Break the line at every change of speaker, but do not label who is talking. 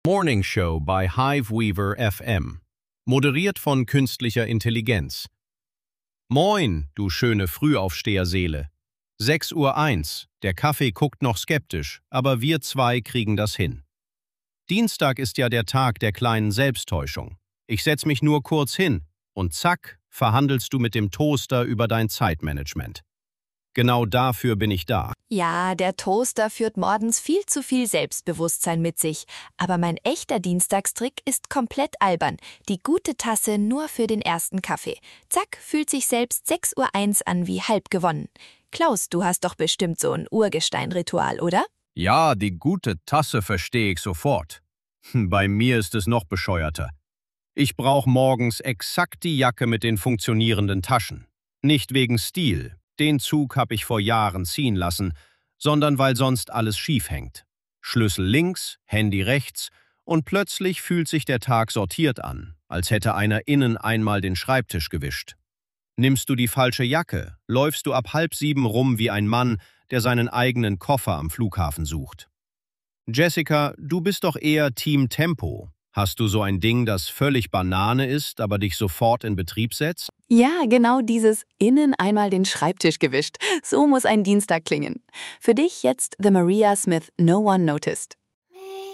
Morning Show bei Hiveweaver FM. Moderiert von künstlicher Intelligenz. Moin, du schöne Frühaufsteherseele. 6:01 Uhr, der Kaffee guckt noch skeptisch, aber wir zwei kriegen das hin. Dienstag ist ja der Tag der kleinen Selbsttäuschung. Ich setz mich nur kurz hin und zack, verhandelst du mit dem Toaster über dein Zeitmanagement. Genau dafür bin ich da.
Ja, der Toaster führt morgens viel zu viel Selbstbewusstsein mit sich. Aber mein echter Dienstagstrick ist komplett albern. Die gute Tasse nur für den ersten Kaffee. Zack, fühlt sich selbst 6:01 Uhr an wie halb gewonnen. Klaus, du hast doch bestimmt so ein Urgestein-Ritual, oder?
Ja, die gute Tasse verstehe ich sofort. Bei mir ist es noch bescheuerter. Ich brauche morgens exakt die Jacke mit den funktionierenden Taschen. Nicht wegen Stil. Den Zug habe ich vor Jahren ziehen lassen, sondern weil sonst alles schief hängt. Schlüssel links, Handy rechts und plötzlich fühlt sich der Tag sortiert an, als hätte einer innen einmal den Schreibtisch gewischt. Nimmst du die falsche Jacke, läufst du ab 6:30 rum wie ein Mann, der seinen eigenen Koffer am Flughafen sucht. Jessica, du bist doch eher Team Tempo. Hast du so ein Ding, das völlig Banane ist, aber dich sofort in Betrieb setzt?
Ja, genau dieses innen einmal den Schreibtisch gewischt. So muss ein Dienstag klingen. Für dich jetzt The Maria Smith No One Noticed.